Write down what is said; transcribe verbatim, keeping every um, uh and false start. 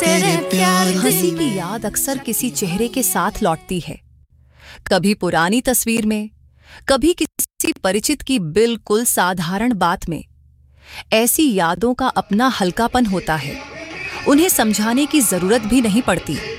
तेरे प्यार दी। हंसी की याद अक्सर किसी चेहरे के साथ लौटती है, कभी पुरानी तस्वीर में, कभी किसी परिचित की बिल्कुल साधारण बात में। ऐसी यादों का अपना हल्कापन होता है, उन्हें समझाने की जरूरत भी नहीं पड़ती।